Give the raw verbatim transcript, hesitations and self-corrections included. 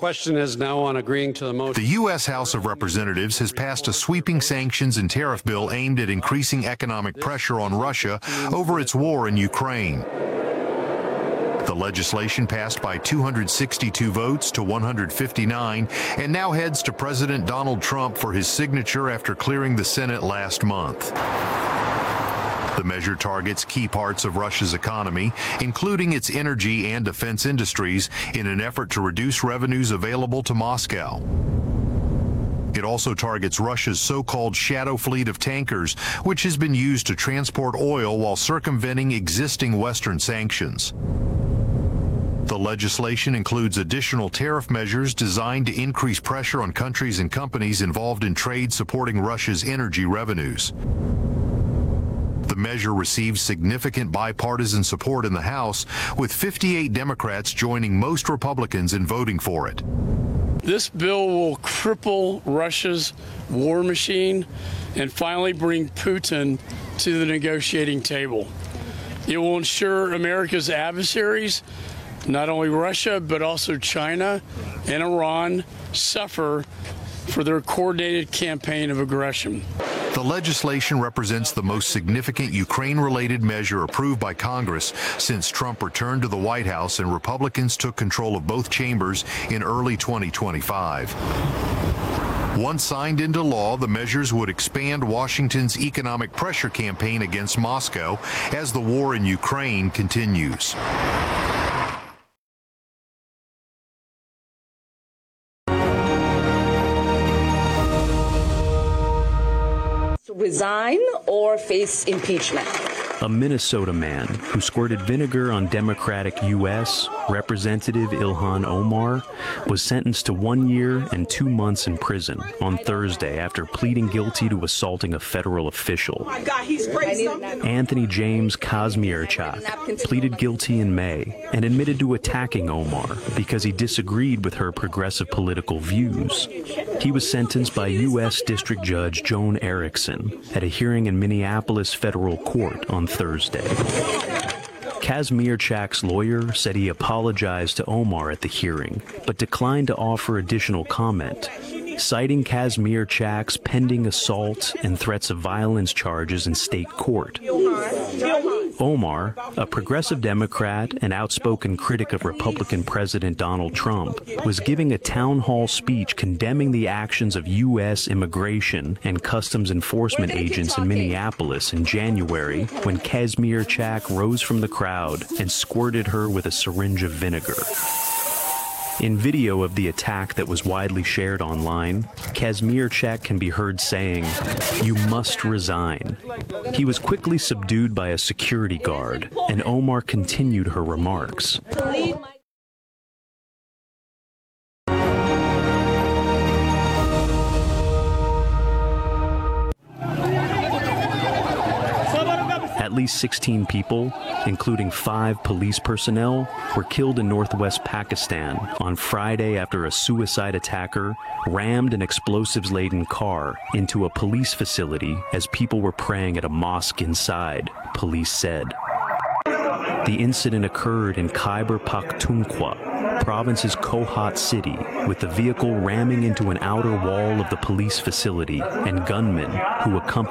Question is now on agreeing to the motion. The U S House of Representatives has passed a sweeping sanctions and tariff bill aimed at increasing economic pressure on Russia over its war in Ukraine. The legislation passed by two hundred sixty-two votes to one hundred fifty-nine and now heads to President Donald Trump for his signature after clearing the Senate last month. The measure targets key parts of Russia's economy, including its energy and defense industries, in an effort to reduce revenues available to Moscow. It also targets Russia's so-called shadow fleet of tankers, which has been used to transport oil while circumventing existing Western sanctions. The legislation includes additional tariff measures designed to increase pressure on countries and companies involved in trade supporting Russia's energy revenues. The measure received significant bipartisan support in the House, with fifty-eight Democrats joining most Republicans in voting for it. This bill will cripple Russia's war machine and finally bring Putin to the negotiating table. It will ensure America's adversaries, not only Russia, but also China and Iran, suffer for their coordinated campaign of aggression. The legislation represents the most significant Ukraine-related measure approved by Congress since Trump returned to the White House and Republicans took control of both chambers in early twenty twenty-five. Once signed into law, the measures would expand Washington's economic pressure campaign against Moscow as the war in Ukraine continues. Resign or face impeachment. A Minnesota man who squirted vinegar on Democratic U S Representative Ilhan Omar was sentenced to one year and two months in prison on Thursday after pleading guilty to assaulting a federal official. Oh my God, he's Anthony James Kazmierczak pleaded guilty in May and admitted to attacking Omar because he disagreed with her progressive political views. He was sentenced by U S District Judge Joan Erickson at a hearing in Minneapolis federal court on Thursday. Kazmierczak's lawyer said he apologized to Omar at the hearing, but declined to offer additional comment, citing Kazmierczak's pending assault and threats of violence charges in state court. Omar, a progressive Democrat and outspoken critic of Republican President Donald Trump, was giving a town hall speech condemning the actions of U S immigration and customs enforcement agents in Minneapolis in January when Kazmierczak rose from the crowd and squirted her with a syringe of vinegar. In video of the attack that was widely shared online, Kazmierczak can be heard saying, "You must resign." He was quickly subdued by a security guard, and Omar continued her remarks. At least sixteen people, including five police personnel, were killed in northwest Pakistan on Friday after a suicide attacker rammed an explosives-laden car into a police facility as people were praying at a mosque inside, police said. The incident occurred in Khyber Pakhtunkhwa, province's Kohat city, with the vehicle ramming into an outer wall of the police facility and gunmen who accompanied